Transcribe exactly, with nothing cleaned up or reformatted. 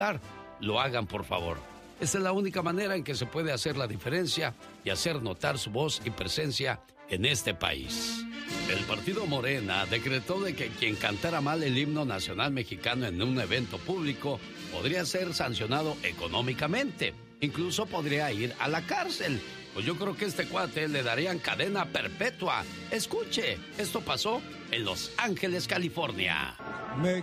lo hagan, por favor. Esta es la única manera en que se puede hacer la diferencia y hacer notar su voz y presencia en este país. El partido Morena decretó de que quien cantara mal el himno nacional mexicano en un evento público podría ser sancionado económicamente. Incluso podría ir a la cárcel. Pues yo creo que a este cuate le darían cadena perpetua. Escuche, esto pasó en Los Ángeles, California. Me